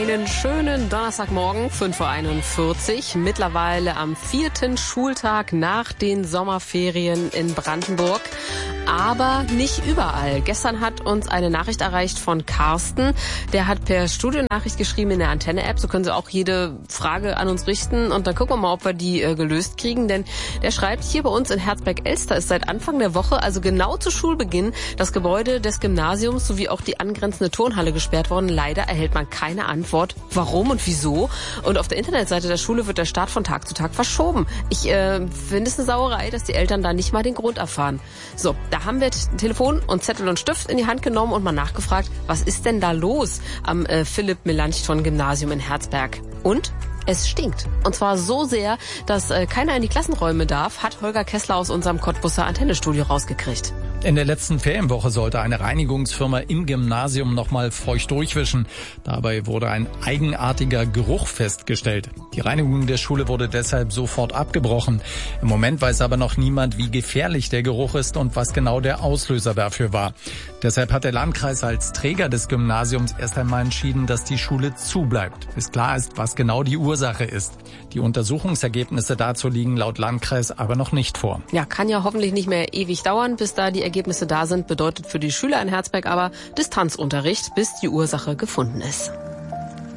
Einen schönen Donnerstagmorgen, 5:41 Uhr, mittlerweile am 4. Schultag nach den Sommerferien in Brandenburg. Aber nicht überall. Gestern hat uns eine Nachricht erreicht von Carsten. Der hat per Studionachricht geschrieben in der Antenne-App. So können Sie auch jede Frage an uns richten. Und dann gucken wir mal, ob wir die gelöst kriegen. Denn der schreibt, hier bei uns in Herzberg-Elster ist seit Anfang der Woche, also genau zu Schulbeginn, das Gebäude des Gymnasiums sowie auch die angrenzende Turnhalle gesperrt worden. Leider erhält man keine Antwort, warum und wieso. Und auf der Internetseite der Schule wird der Start von Tag zu Tag verschoben. Ich finde es eine Sauerei, dass die Eltern da nicht mal den Grund erfahren. So, da haben wir Telefon und Zettel und Stift in die Hand genommen und mal nachgefragt, was ist denn da los am Philipp-Melanchthon-Gymnasium in Herzberg? Und es stinkt. Und zwar so sehr, dass keiner in die Klassenräume darf, hat Holger Kessler aus unserem Cottbusser Antennestudio rausgekriegt. In der letzten Ferienwoche sollte eine Reinigungsfirma im Gymnasium nochmal feucht durchwischen. Dabei wurde ein eigenartiger Geruch festgestellt. Die Reinigung der Schule wurde deshalb sofort abgebrochen. Im Moment weiß aber noch niemand, wie gefährlich der Geruch ist und was genau der Auslöser dafür war. Deshalb hat der Landkreis als Träger des Gymnasiums erst einmal entschieden, dass die Schule zubleibt, bis klar ist, was genau die Ursache ist. Die Untersuchungsergebnisse dazu liegen laut Landkreis aber noch nicht vor. Ja, kann ja hoffentlich nicht mehr ewig dauern, bis da die Ergebnisse da sind. Bedeutet für die Schüler in Herzberg aber Distanzunterricht, bis die Ursache gefunden ist.